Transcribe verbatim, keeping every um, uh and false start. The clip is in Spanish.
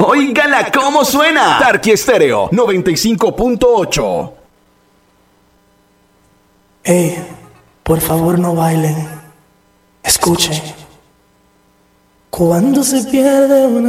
Óigala cómo suena. Tarqui Estéreo noventa y cinco punto ocho. Hey, por favor no bailen. Escuchen. Cuando se pierde una